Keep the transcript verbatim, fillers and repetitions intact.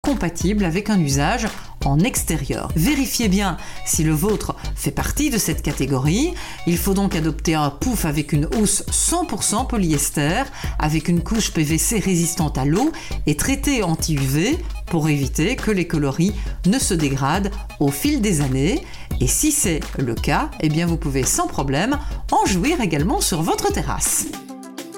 compatible avec un usage en extérieur. Vérifiez bien si le vôtre fait partie de cette catégorie. Il faut donc adopter un pouf avec une housse cent pour cent polyester, avec une couche P V C résistante à l'eau et traitée anti-U V pour éviter que les coloris ne se dégradent au fil des années. Et si c'est le cas, eh bien vous pouvez sans problème en jouir également sur votre terrasse.